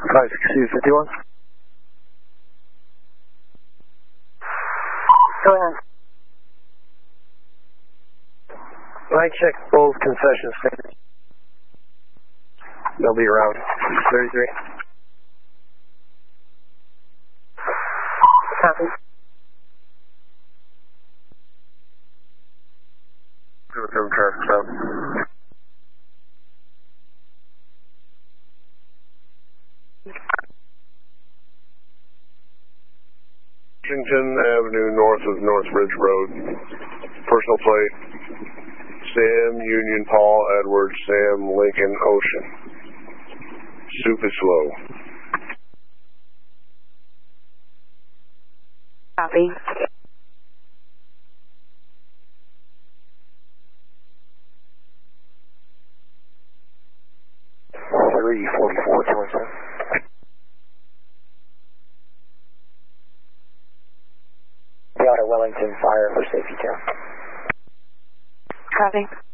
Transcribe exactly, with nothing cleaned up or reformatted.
five six two fifty-one. Go ahead. I check both concession stands. They'll be around six thirty-three. Copy. zero seven traffic stop. Washington Avenue north of Northbridge Road. Personal plate. Sam Union Paul Edward Sam Lincoln Ocean. Soup is slow. Copy. three forty-four twenty-seven. Out of Wellington Fire for safety count. Copy.